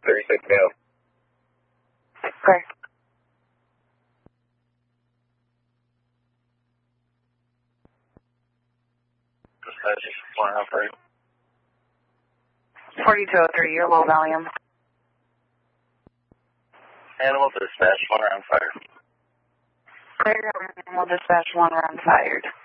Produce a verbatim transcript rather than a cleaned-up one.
thirty-six male. Okay. Dispatch, one round fired. forty-two oh three, you're low volume. Animal dispatch, one round fired. Clear, animal dispatch, one round fired.